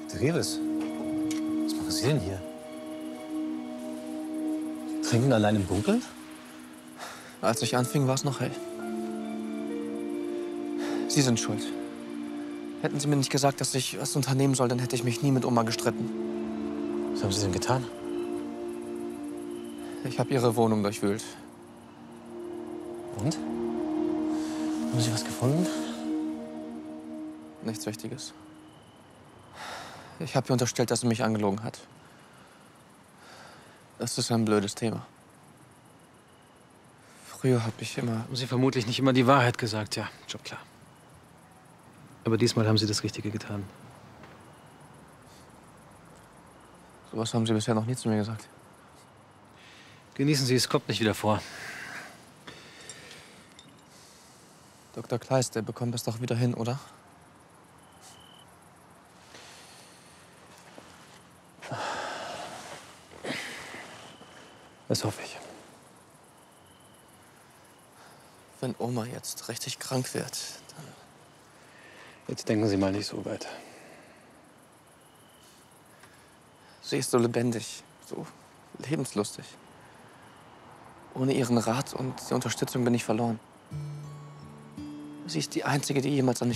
Dreves, was machen Sie denn hier? Trinken allein im Dunkeln? Als ich anfing, war es noch hell. Sie sind schuld. Hätten Sie mir nicht gesagt, dass ich was unternehmen soll, dann hätte ich mich nie mit Oma gestritten. Was haben Sie denn getan? Ich habe Ihre Wohnung durchwühlt. Und? Haben Sie was gefunden? Nichts Wichtiges. Ich habe ihr unterstellt, dass sie mich angelogen hat. Das ist ein blödes Thema. Früher habe ich immer... Haben Sie vermutlich nicht immer die Wahrheit gesagt, ja, schon klar. Aber diesmal haben Sie das Richtige getan. Sowas haben Sie bisher noch nie zu mir gesagt. Genießen Sie, es kommt nicht wieder vor. Dr. Kleist, der bekommt das doch wieder hin, oder? Das hoffe ich. Wenn Oma jetzt richtig krank wird, dann... Jetzt denken Sie mal nicht so weit. Sie ist so lebendig, so lebenslustig. Ohne ihren Rat und die Unterstützung bin ich verloren. Sie ist die Einzige, die jemals an mich